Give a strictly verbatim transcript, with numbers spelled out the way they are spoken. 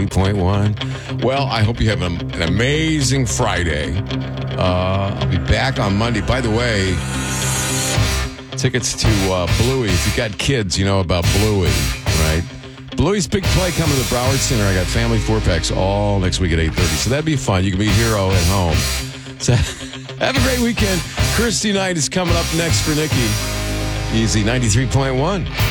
ninety-three point one. Well, I hope you have an, an amazing Friday. Uh, I'll be back on Monday. By the way, tickets to uh, Bluey. If you got kids, you know about Bluey, right? Bluey's Big Play coming to the Broward Center. I got family four-packs all next week at eight thirty. So that'd be fun. You can be a hero at home. So have a great weekend. Christy Night is coming up next for Nikki. Easy ninety-three point one.